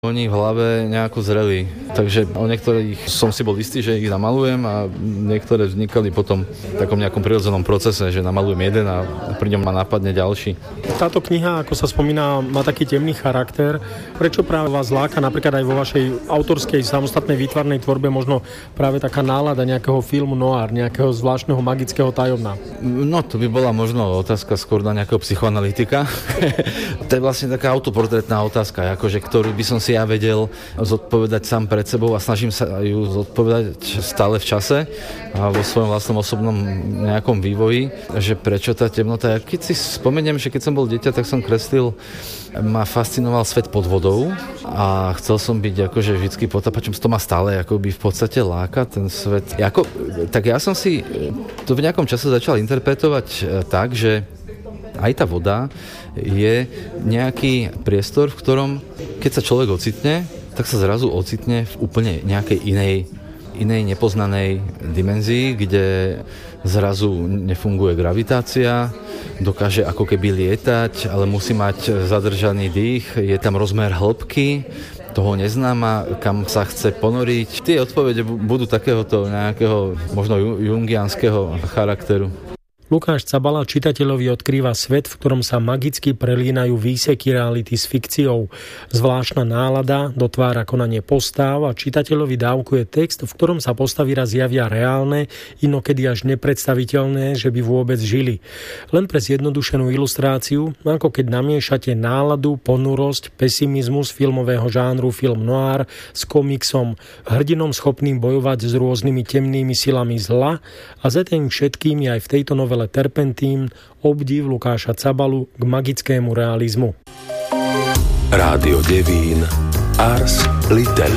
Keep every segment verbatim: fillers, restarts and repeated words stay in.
Oni v hlave nejako zreli, takže o niektorých som si bol istý, že ich namalujem a niektoré vznikali potom v takom nejakom prirodzenom procese, že namalujem jeden a pri ňom ma napadne ďalší. Táto kniha, ako sa spomína, má taký temný charakter. Prečo práve vás láka napríklad aj vo vašej autorskej samostatnej výtvarnej tvorbe možno práve taká nálada nejakého filmu noir, nejakého zvláštneho magického tajomná? No, to by bola možno otázka skôr na nejakého psychoanalytika. To je vlastne taká autoportrétna otázka, akože, ktorú by som si ja vedel zodpovedať sám pred sebou a snažím sa ju zodpovedať stále v čase a vo svojom vlastnom osobnom nejakom vývoji, že prečo tá temnota. Ja keď si spomeniem, že keď som bol dieťa, tak som kreslil, ma fascinoval svet pod vodou a chcel som byť akože vždycky potápačom, to ma stále akoby v podstate láka ten svet. Jako, tak ja som si to v nejakom čase začal interpretovať tak, že aj tá voda je nejaký priestor, v ktorom, keď sa človek ocitne, tak sa zrazu ocitne v úplne nejakej inej, inej nepoznanej dimenzii, kde zrazu nefunguje gravitácia, dokáže ako keby lietať, ale musí mať zadržaný dých, je tam rozmer hĺbky, toho neznáma, kam sa chce ponoriť. Tie odpovede budú takéhoto nejakého možno jungianského charakteru. Lukáš Cabala čitateľovi odkrýva svet, v ktorom sa magicky prelínajú výseky reality s fikciou. Zvláštna nálada dotvára konanie postáv a čitateľovi dávkuje text, v ktorom sa postavy raz javia reálne, inokedy až nepredstaviteľné, že by vôbec žili. Len pre zjednodušenú ilustráciu, ako keď namiešate náladu, ponurosť, pesimizmus filmového žánru film noir s komiksom, hrdinom schopným bojovať s rôznymi temnými silami zla a za tým všetkým je aj v tejto novele Terpentín obdiv Lukáša Cabalu k magickému realizmu. Rádio Devín, Ars Liter.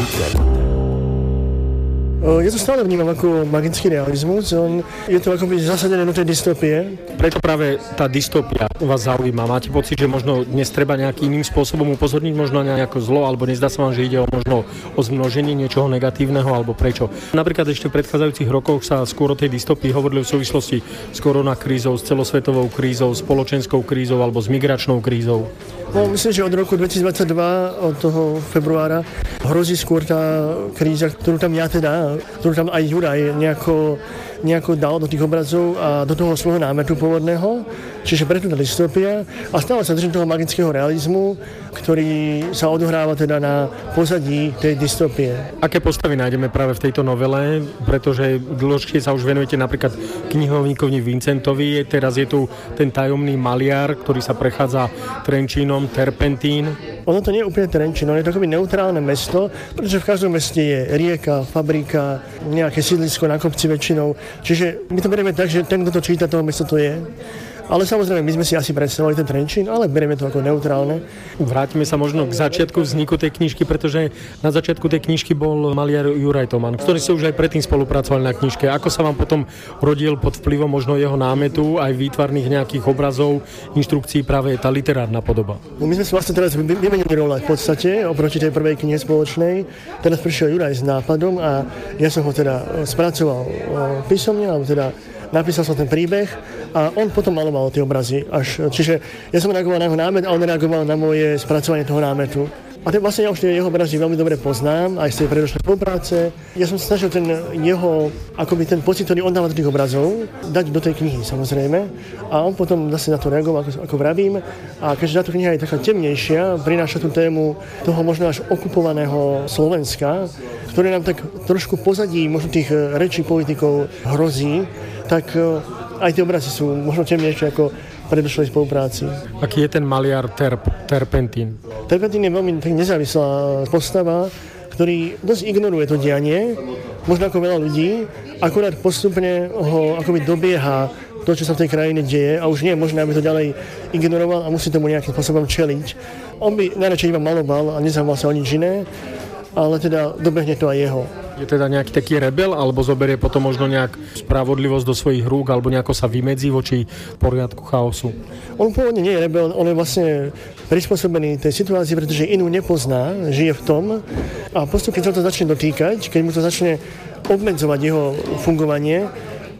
Ja to stále vnímam ako magický realizmus. On, je to akoby zasadené do tej dystopie. Prečo práve tá dystopia vás zaujíma? Máte pocit, že možno dnes treba nejakým iným spôsobom upozorniť možno na nejaké zlo, alebo nezdá sa vám, že ide o možno o zmnoženie niečoho negatívneho, alebo prečo? Napríklad ešte v predchádzajúcich rokoch sa skôr o tej dystopii hovorili v súvislosti s koronakrízou, s celosvetovou krízou, spoločenskou krízou alebo s migračnou krízou. No, myslím, že od roku dvetisícdvadsaťdva, od toho februára, hrozí skôr tá kríza, ktorú tam ja teda, ktorú tam aj Juraj nejako, nejako dal do tých obrazov a do toho svojho námetu pôvodného. Čiže preto tá dystopia. A stále sa držím toho magického realizmu, ktorý sa odohráva teda na pozadí tej dystopie. Aké postavy nájdeme práve v tejto novele? Pretože dlhšie sa už venujete napríklad knihovníkovi Vincentovi. Teraz je tu ten tajomný maliar, ktorý sa prechádza Trenčínom, Terpentín. Ono to nie je úplne Trenčín, ono je to akoby neutrálne mesto, pretože v každom meste je rieka, fabrika, nejaké sídlisko na kopci väčšinou. Čiže my to berieme tak, že ten, kto to číta, toho mesto to je. Ale samozrejme, my sme si asi predstavovali ten Trenčín, ale berieme to ako neutrálne. Vrátime sa možno k začiatku vzniku tej knižky, pretože na začiatku tej knižky bol maliar Juraj Toman, ktorý ste už aj predtým spolupracovali na knižke. Ako sa vám potom rodil pod vplyvom možno jeho námetu aj výtvarných nejakých obrazov, inštrukcií práve tá literárna podoba? No my sme si vlastne teraz vymenili role v podstate oproti tej prvej knihe spoločnej. Teraz prišiel Juraj s nápadom a ja som ho teda spracoval písomne, alebo teda napísal som ten príbeh a on potom maloval tie obrazy. Až, čiže ja som reagoval na jeho námet a on reagoval na moje spracovanie toho námetu. A ten vlastne ja už tie jeho obrazy veľmi dobre poznám, aj z tej predošlej spolupráce. Ja som sa snažil ten jeho, akoby ten pocit, ktorý on dáva do tých obrazov, dať do tej knihy, samozrejme. A on potom zase na to reagoval, ako, ako vravím. A keďže táto kniha je taká temnejšia, prináša tú tému toho možno až okupovaného Slovenska, ktoré nám tak trošku pozadí možno tých rečí politikov hrozí, tak aj tie obrazy sú možno temnejšie ako predošlej spolupráci. Aký je ten maliar Terp, Terpentín? Terpentín je veľmi nezávislá postava, ktorý dosť ignoruje to dianie, možno ako veľa ľudí, akurát postupne ho akoby dobieha to, čo sa v tej krajine deje a už nie je možné, aby to ďalej ignoroval a musí tomu nejakým spôsobom čeliť. On by najradšej iba maloval a nezaujímal sa o nič iné, ale teda dobehne to aj jeho. Je teda nejaký taký rebel, alebo zoberie potom možno nejak spravodlivosť do svojich rúk, alebo nejako sa vymedzí voči poriadku, chaosu? On pôvodne nie je rebel, on je vlastne prispôsobený tej situácii, pretože inú nepozná, žije v tom a postupne sa to začne dotýkať, keď mu to začne obmedzovať jeho fungovanie,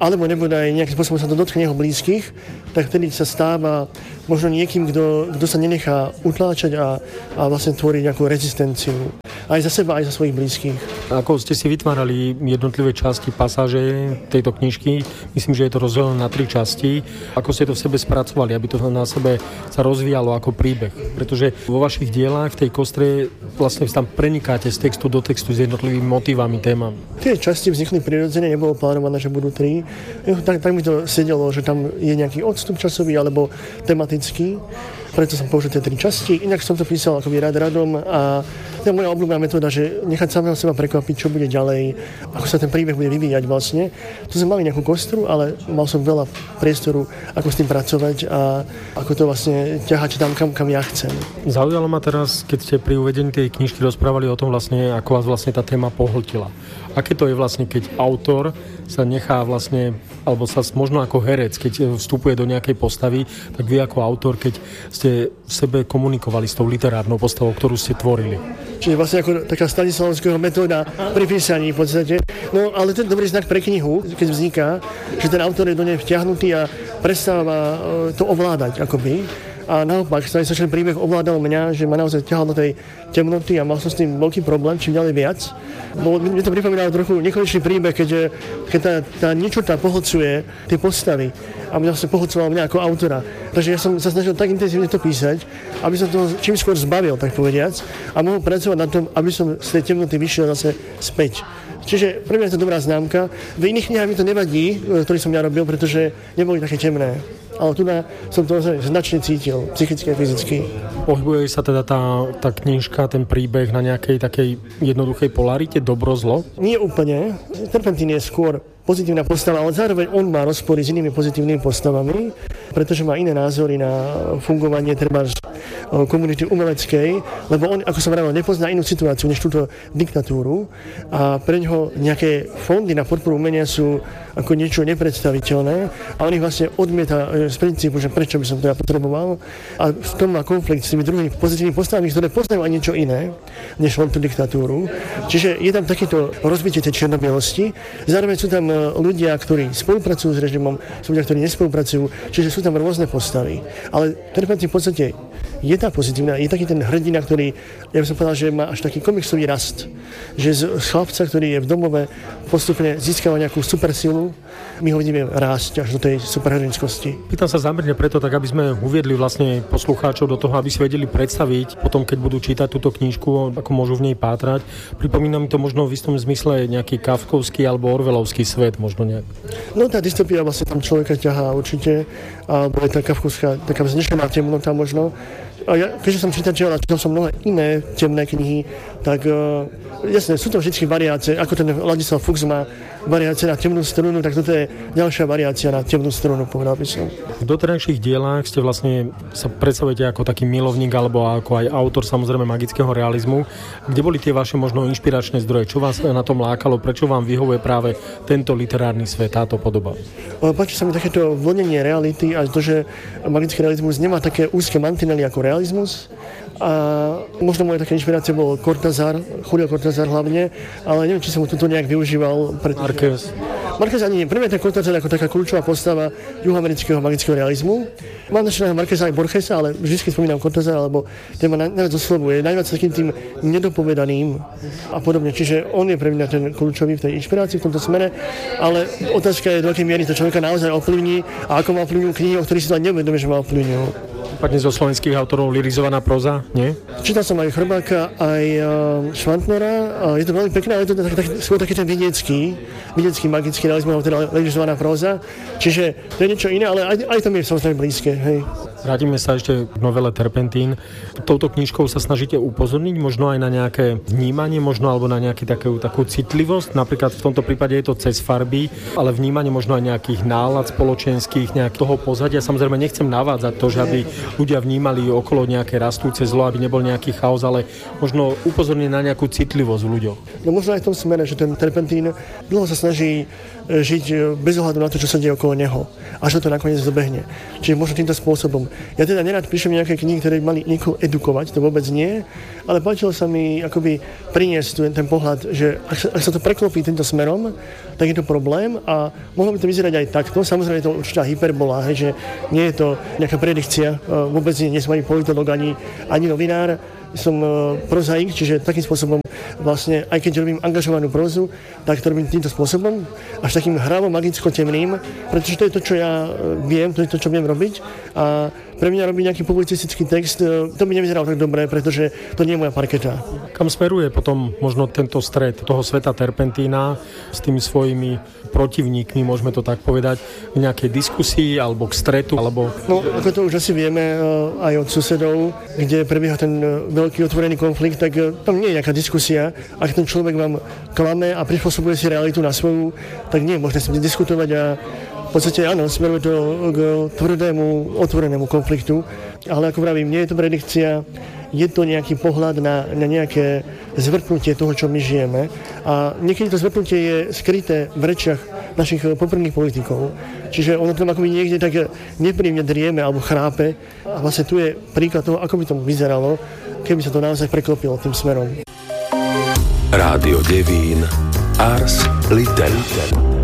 alebo nebude aj nejakým spôsobom sa to dotkne jeho blízkych, tak vtedy sa stáva možno niekým, kto, kto sa nenechá utláčať a, a vlastne tvorí nejakú rezistenciu. Aj za seba, aj za svojich blízkych. Ako ste si vytvárali jednotlivé časti, pasáže tejto knižky, myslím, že je to rozdelené na tri časti. Ako ste to v sebe spracovali, aby to na sebe sa rozvíjalo ako príbeh? Pretože vo vašich dielách v tej kostre vlastne tam prenikáte z textu do textu s jednotlivými motívami, témami. Tie časti vznikli prirodzene, nebolo plánované, že budú tri. Tak, tak mi to sedelo, že tam je nejaký odstup časový alebo tematický. Preto som použil tie tri časti. Inak som to písal akoby rád radom a to je moja obľúbená metóda, že nechať samého seba prekvapiť, čo bude ďalej, ako sa ten príbeh bude vyvíjať vlastne. Tu sme mali nejakú kostru, ale mal som veľa priestoru, ako s tým pracovať a ako to vlastne ťahať tam, kam, kam ja chcem. Zaujalo ma teraz, keď ste pri uvedení tej knižky rozprávali o tom vlastne, ako vás vlastne tá téma pohltila. Aké to je vlastne, keď autor sa nechá vlastne, alebo sa možno ako herec, keď vstupuje do nejakej postavy, tak vy ako autor, keď ste v sebe komunikovali s tou literárnou postavou, ktorú ste tvorili. Čiže vlastne ako taká stanislavského metóda pri písaní v podstate. No ale to je dobrý znak pre knihu, keď vzniká, že ten autor je do nej vtiahnutý a prestáva to ovládať akoby. A naopak, stanislačný príbeh ovládal mňa, že ma naozaj ťahal do tej temnoty a mal som s tým veľký problém, čím ďalej viac. Bo mne to pripomínalo trochu nekonečný príbeh, keď, keď tá, tá niečota pohlcuje tie postavy a mňa sa pohlcoval mňa ako autora. Takže ja som sa snažil tak intenzívne to písať, aby som to čím skôr zbavil, tak povediac, a mohol pracovať na tom, aby som z tej temnoty vyšiel zase späť. Čiže pre mňa je to dobrá známka. V iných knihách mi to nevadí, ktorý som ja robil, pretože neboli také temné. Ale tu som to značne cítil, psychicky a fyzicky. Pohybuje sa teda tá, tá knižka, ten príbeh na nejakej takej jednoduchej polarite, dobro-zlo? Nie úplne. Terpentín je skôr pozitívna postava, ale zároveň on má rozpory s inými pozitívnymi postavami, pretože má iné názory na fungovanie treba komunity umeleckej, lebo on, ako som vravel, nepozná inú situáciu než túto diktatúru a pre ňoho nejaké fondy na podporu umenia sú ako niečo nepredstaviteľné a on ich vlastne odmieta z princípu, že prečo by som to ja potreboval a v tom má konflikt s tými druhými pozitívnymi postavami, ktoré poznajú aj niečo iné, než len tú diktatúru. Čiže je tam takéto rozbitie tej černobielosti. Zároveň sú tam ľudia, ktorí spolupracujú s režimom, sú ľudia, ktorí nespolupracujú, čiže sú tam rôzne postavy. Ale Terpentín v podstate je tá pozitívna, je taký ten hrdina, ktorý, ja by som povedal, že má až taký komiksový rast. Že z chlapca, ktorý je v domove, postupne získava nejakú supersilu, my ho vidíme rásť až do tej superhrdinskosti. Pýtam sa zámerne preto, tak aby sme uviedli vlastne poslucháčov do toho, aby si vedeli predstaviť potom, keď budú čítať túto knižku, ako môžu v nej pátrať. Pripomína mi to možno v istom zmysle nejaký kafkovský alebo orwellovský svet, možno nejak. No tá dystopia vlastne tam človeka ťahá určite, alebo je tá kafkovská, taká vznešená temnota možno. A ja, keďže som čítateľ a čítal som mnohé iné temné knihy, tak uh, jasne, sú to vždy variácie, ako ten Ladislav Fuchs má variácie na temnú strunu, tak toto je ďalšia variácia na temnú strunu, povedal by som. V doterajších dielách ste vlastne sa predstavujete ako taký milovník alebo ako aj autor samozrejme magického realizmu. Kde boli tie vaše možno inšpiračné zdroje? Čo vás na tom lákalo? Prečo vám vyhovuje práve tento literárny svet, táto podoba? Páči sa mi takéto vlnenie reality a to, že magický realizmus nemá také úzke mantinely ako realizmus. A možno moja taká inšpirácia bol Cortázar, Julio Cortázar hlavne, ale neviem, či som ho tuto nejak využíval. Marquez. Marquez ani nie. Pre mňa ten Cortázar ako taká kľúčová postava juhoamerického magického realizmu. Mám načítaného Marqueza aj Borgesa, ale vždy spomínam Cortázara, lebo ten ma najviac oslovuje, najviac takým tým nedopovedaným a podobne. Čiže on je pre mňa ten kľúčový v tej inšpirácii v tomto smere, ale otázka je, do akej miery to človeka naozaj ovplyvní a ako ma ovplyvňujú knihy, o ktorých si to neuvedomí, že ma ovplyvňujú. Prípadne zo slovenských autorov lyrizovaná proza, nie? Čítal som aj Chrbáka, aj Švantnera. Je to veľmi pekné, ale je to tak, tak, skôr taký ten vidiecký, vidiecký magický realizmus, teda lyrizovaná proza. Čiže to je niečo iné, ale aj, aj to mi je samozrejme blízke. Hej. Vrátime sa ešte k novele Terpentín. Touto knižkou sa snažíte upozorniť možno aj na nejaké vnímanie, možno alebo na nejakú takú, takú citlivosť. Napríklad v tomto prípade je to cez farby, ale vnímanie možno aj nejakých nálad spoločenských, nejak toho pozadia. Samozrejme nechcem navádzať to, že aby ľudia vnímali okolo nejaké rastúce zlo, aby nebol nejaký chaos, ale možno upozorniť na nejakú citlivosť v ľuďoch. No možno aj v tom smere, že ten Terpentín dlho sa snaží žiť bez ohľadu na to, čo sa deje okolo neho. Až to nakoniec dobehne. Čiže možno týmto spôsobom. Ja teda nerad píšem nejaké knihy, ktoré mali niekoho edukovať, to vôbec nie, ale páčilo sa mi akoby priniesť ten, ten pohľad, že ak sa, ak sa to preklopí týmto smerom, tak je to problém a mohlo by to vyzerať aj takto. Samozrejme je to určitá hyperbola, hej, že nie je to nejaká predikcia, vôbec nie, nie som ani politolog, ani, ani novinár, som prozaik, čiže takým spôsobom vlastne, aj keď robím angažovanú prózu, tak to robím týmto spôsobom, až takým hravom magicko-temným, pretože to je to, čo ja viem, to je to, čo viem robiť a pre mňa robiť nejaký publicistický text, to by nevyzeral tak dobre, pretože to nie je moja parketa. Kam smeruje potom možno tento stret toho sveta terpentína s tými svojimi protivníkmi, môžeme to tak povedať, k nejakej diskusii alebo k stretu, alebo... No, ako to už asi vieme aj od susedov, kde prebieha ten veľký otvorený konflikt, tak tam nie je nejaká diskusia. Ak ten človek vám klame a prispôsobuje si realitu na svoju, tak nie je možné s ním diskutovať a v podstate áno, smeruje to k tvrdému, otvorenému konfliktu, ale ako vravím, nie je to predikcia, je to nejaký pohľad na, na nejaké zvrtnutie toho, čo my žijeme a niekedy to zvrtnutie je skryté v rečiach našich popredných politikov. Čiže ono tam akoby niekde tak nepríjemne drieme alebo chrápe a vlastne tu je príklad toho, ako by to vyzeralo, keby sa to naozaj preklopilo tým smerom. Rádio Devín, Ars Literatura.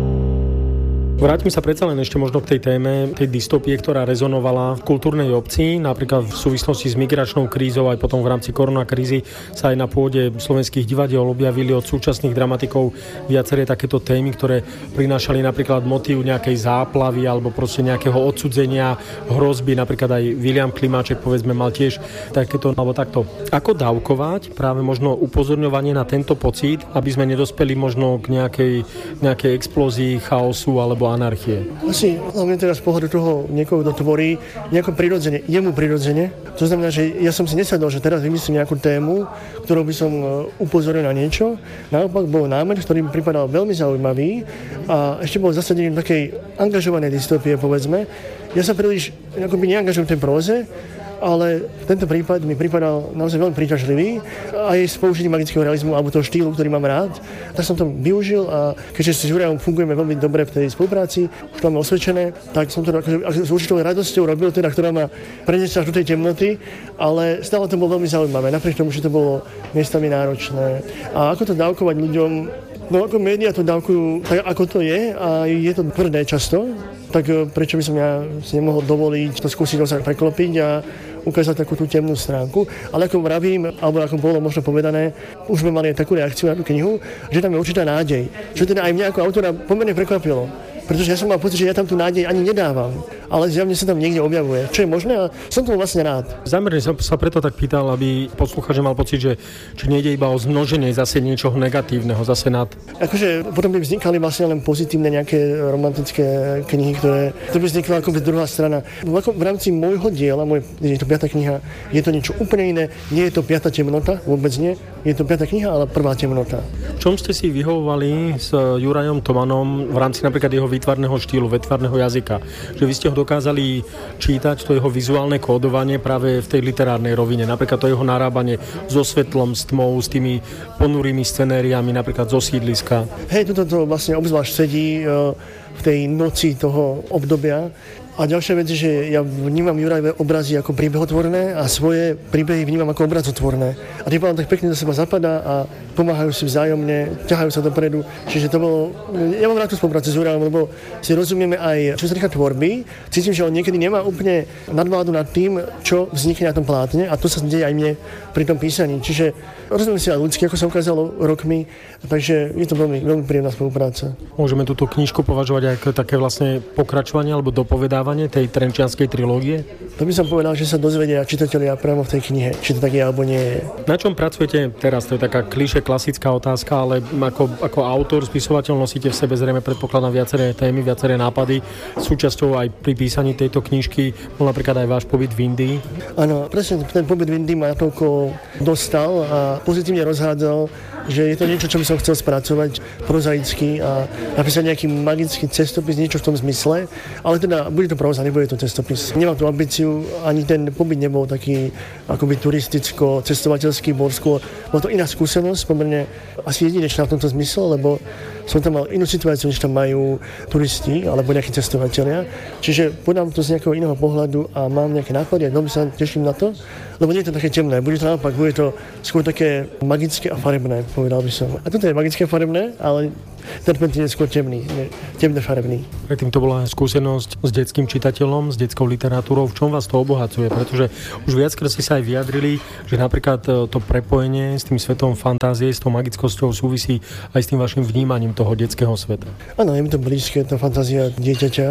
Vrátim sa predsa len ešte možno k tej téme, tej dystopie, ktorá rezonovala v kultúrnej obci, napríklad v súvislosti s migračnou krízou, aj potom v rámci koronakrízy sa aj na pôde slovenských divadiel objavili od súčasných dramatikov viaceré takéto témy, ktoré prinášali napríklad motív nejakej záplavy alebo proste nejakého odsudzenia, hrozby, napríklad aj William Klimáček, povedzme, mal tiež takéto, alebo takto. Ako dávkovať práve možno upozorňovanie na tento pocit, aby sme nedospeli možno k nejakej, nejakej explózii, chaosu alebo anarchie? Asi hlavne teraz z pohľadu toho niekoho, kto tvorí nejako prirodzene, jemu prirodzene. To znamená, že ja som si nesadol, že teraz vymyslím nejakú tému, ktorou by som upozoril na niečo. Naopak bol námet, ktorý mi pripadal veľmi zaujímavý a ešte bol zasadený do takej angažovanej dystopie, povedzme. Ja sa príliš akoby neangažujem v tej próze, ale tento prípad mi pripadal naozaj veľmi príťažlivý aj s použitím magického realizmu alebo toho štýlu, ktorý mám rád. Tak som to využil a keďže s Jurajom fungujeme veľmi dobre v tej spolupráci, už to máme osvedčené, tak som to akože, akože s určitou radosťou robil, teda, ktorá ma preniesla až do tej temnoty, ale stále to bolo veľmi zaujímavé, napriek tomu, že to bolo miestami náročné. A ako to dávkovať ľuďom? No ako médiá to dávkujú tak, ako to je a je to tvrdé často, tak prečo by som ja si nemohol dovoliť to skúsiť sa preklopiť a ukázať takú tú temnú stránku. Ale ako vravím, alebo ako bolo možno povedané, už sme mali takú reakciu na tú knihu, že tam je určitá nádej. Čo teda aj mňa ako autora pomerne prekvapilo. Pretože ja som mal pocit, že ja tam tú nádej ani nedávam, ale zjavne sa tam niekde objavuje. Čo je možné a som tomu vlastne rád. Zámerne som sa preto tak pýtal, aby poslucháč mal pocit, že či nejde iba o zmnoženie zase niečoho negatívneho, zase nad... Akože potom by vznikali vlastne len pozitívne nejaké romantické knihy, ktoré to by vznikla ako druhá strana. V rámci môjho diela, môj, je to piata kniha, je to niečo úplne iné. Nie je to piata temnota, vôbec nie. Je to piata kniha, ale prvá temnota. V čom ste si vyhovovali s Jurajom Tomanom v rámci napríklad jeho výtvarného štýlu, výtvarného jazyka? Že vy ste ho dokázali čítať, to jeho vizuálne kódovanie práve v tej literárnej rovine, napríklad to jeho narábanie so svetlom, s tmou, s tými ponurými scenériami, napríklad zo sídliska. Hej, toto to vlastne obzvlášť sedí v tej noci toho obdobia. A ďalšia vec je, že ja vnímam Jurajové obrazy ako príbehotvorné a svoje príbehy vnímam ako obrazotvorné. A tým pádom tak pekne do seba zapadá a pomáhajú si vzájomne, ťahajú sa dopredu. Čiže to bolo... Ja mám rád tú spoluprácu s Jurajom, lebo si rozumieme aj, čo sa týka tvorby. Cítim, že on niekedy nemá úplne nadvládu nad tým, čo vznikne na tom plátne a to sa deje aj mne pri tom písaní. Čiže rozumiem si aj ľudsky, ako sa ukázalo rokmi, takže je to veľmi, veľmi príjemná spolupráca. Môžeme túto knižku považovať ako také vlastne pokračovanie alebo dopovedávanie tej trenčianskej trilógie? To by som povedal, že sa dozvedia čitatelia priamo v tej knihe, či to tak je alebo nie je. Na čom pracujete teraz? To je taká klišé, klasická otázka, ale ako, ako autor, spisovateľ nosíte v sebe zrejme, predpokladám, viaceré témy, viaceré nápady. Súčasťou aj pri písaní tejto knižky bol napríklad aj váš pobyt v Indii. Áno, presne ten pobyt v Indii ma natoľko dostal a pozitívne rozhádzal, že je to niečo, čo by som chcel spracovať prozaicky a napísať nejaký magický cestopis, niečo v tom zmysle, ale teda bude to to próza, nebude to cestopis. Nemám tú ambíciu, ani ten pobyt nebol taký akoby turisticko-cestovateľský, bol skôr, bol to iná skúsenosť, pomerne asi jedinečná v tomto zmysle, lebo som tam mal inú situáciu, než tam majú turisti alebo nejakí cestovatelia. Čiže podám to z nejakého iného pohľadu a mám nejaké nápady a veľmi sa teším na to, lebo nie je to také temné, bude to naopak, bude to skôr také magické a farebné, povedal by som. A toto je magické a farebné, ale ten je skôr temný, temne farebný. Predtým to bola skúsenosť s detským čitateľom, s detskou literatúrou. V čom vás to obohacuje? Pretože už viackrát ste sa aj vyjadrili, že napríklad to prepojenie s tým svetom fantázie, s tou magickosťou súvisí aj s tým vašim vnímaním toho detského sveta. Áno, je mi to blízke, tá fantázia dieťaťa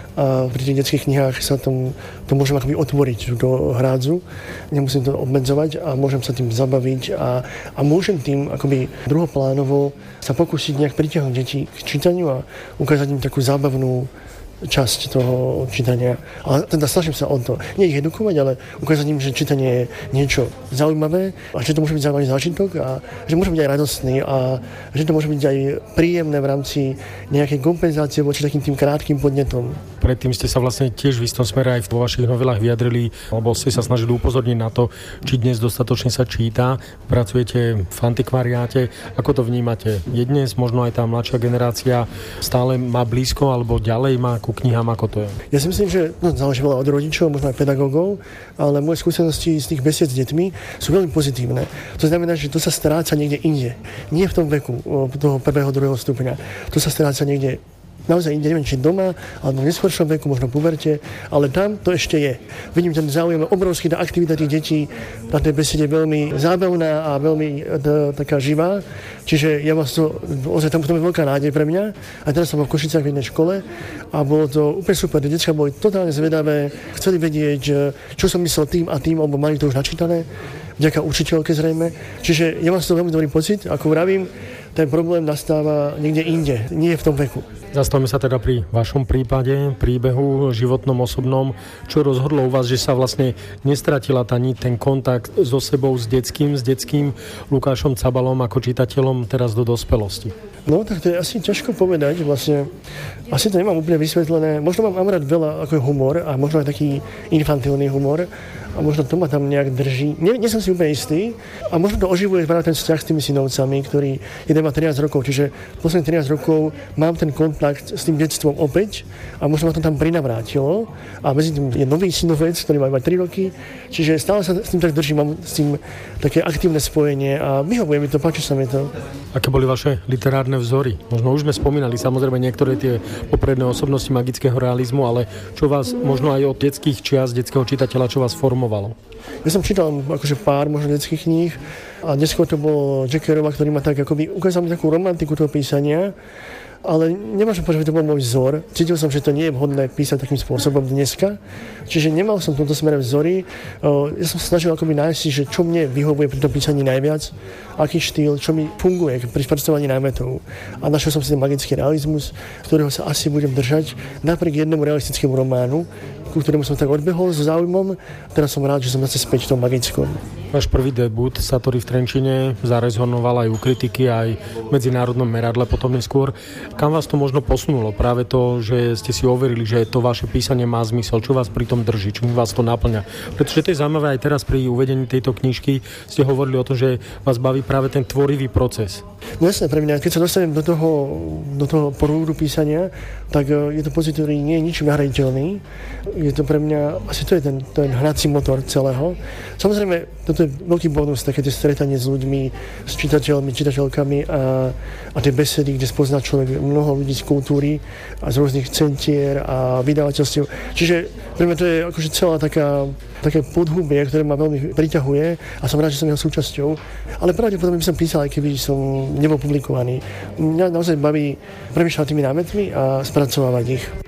a pri tých detských knihách sa tom, to môžem akoby otvoriť do hrádzu, nemusím to obmedzovať a môžem sa tým zabaviť a, a môžem tým akoby druhoplánovo sa pokúsiť nejak pritiahnuť deti k čítaniu a ukázať im takú zábavnú časť toho čítania. Ale teda snažím sa o to. Nie ich edukovať, ale ukázať im, že čítanie je niečo zaujímavé a že to môže byť zaujímavý zážitok a že môže byť aj radostný a že to môže byť aj príjemné v rámci nejakej kompenzácie voči takým tým krátkym podnetom. Predtým ste sa vlastne tiež v istom smere aj vo vašich novelách vyjadrili, alebo ste sa snažili upozorniť na to, či dnes dostatočne sa číta. Pracujete v antikvariáte. Ako to vnímate? Je dnes možno aj tá mladšia generácia stále má blízko alebo ďalej má ku knihám, ako to je? Ja si myslím, že no, záleží veľa od rodičov, možno aj pedagógov, ale moje skúsenosti z tých besied s deťmi sú veľmi pozitívne. To znamená, že to sa stráca niekde inde. Nie v tom veku toho prvého, druhého stupňa. To sa stráca niekde naozaj inde, neviem, či doma, alebo v neskôršom veku, možno puberte, ale tam to ešte je. Vidím ten záujem obrovský, tá aktivita tých detí na tej besede je veľmi zábavná a veľmi t- taká živá. Čiže ja vás to, ozaj tam, tam je veľká nádej pre mňa. A teraz som v Košicách v jednej škole a bolo to úplne super. Tie decká boli totálne zvedavé, chceli vedieť, čo som myslel tým a tým, alebo mali to už načítané, vďaka učiteľke zrejme. Čiže ja mám z toho veľmi dobrý pocit, ako vravím, ten problém nastáva niekde inde, nie v tom veku. Zastavme sa teda pri vašom prípade, príbehu životnom, osobnom. Čo rozhodlo u vás, že sa vlastne nestratila tá niť, ten kontakt so sebou, s detským, s detským Lukášom Cabalom ako čitateľom teraz do dospelosti? No, tak to je asi ťažko povedať. Vlastne, asi to nemám úplne vysvetlené. Možno mám rád veľa ako humor a možno aj taký infantilný humor. A možno to ma tam nejak drží. Nie, nie som si úplne istý. A možno to oživuje práve ten vzťah s tými synovcami, ktorý jeden má trinásť rokov. Čiže posledných trinásť rokov mám ten kontakt s tým detstvom opäť a možno ma to tam prinavrátilo. A medzi tým je nový synovec, ktorý má iba tri roky. Čiže stále sa s tým tak držím, mám s tým také aktívne spojenie a vyhovuje mi to, páči sa mi to. Aké boli vaše literárne vzory? Možno už sme spomínali samozrejme niektoré tie popredné osobnosti magického realizmu, ale čo vás možno aj od detských čias, detského čitateľa, čo vás formovalo? Ja som čítal akože pár možno detských kníh a dnesko to bol Jack Kerouac, ktorý ma tak akoby ukázal mi takú romantiku toho písania, ale nemôžem povedať, že to bol môj vzor. Cítil som, že to nie je vhodné písať takým spôsobom dneska. Čiže nemal som v tomto smere vzory. Ja som snažil akoby nájsť si, že čo mne vyhovuje pri tom písaní najviac, aký štýl, čo mi funguje pri spracovaní námetov. A našiel som si ten magický realizmus, ktorého sa asi budem držať napriek jednému realistickému románu, ku ktorému som tak odbehol so záujmom. Teraz som rád, že som zase späť v tom magickom. Váš prvý debut Satori v Trenčine zarezonoval aj u kritiky, aj v medzinárodnom meradle potom neskôr. Kam vás to možno posunulo? Práve to, že ste si overili, že to vaše písanie má zmysel. Čo vás pri tom drží? Čo vás to naplňa? Pretože to je zaujímavé aj teraz pri uvedení tejto knižky. Ste hovorili o tom, že vás baví práve ten tvorivý proces. No jasné, pre mňa, keď sa dostanem do toho, do toho porúdu písania, tak je to pocit, ktorý nie je ničím nahraditeľný. Je to pre mňa, asi to je ten, ten hnací motor celého. Samozrejme, toto je veľký bonus, také tie stretanie s ľuďmi, s čitateľmi, čitateľkami a, a tie besedy, kde spozná človek mnoho ľudí z kultúry a z rôznych centier a vydavateľstiev. Čiže pre mňa to je akože celá taká, také podhubie, ktoré ma veľmi priťahuje a som rád, že som jeho súčasťou. Ale pravdepodobne by som písal, aj keby som nebol publikovaný. Mňa naozaj baví premýšľať tými námetmi a spracovávať ich.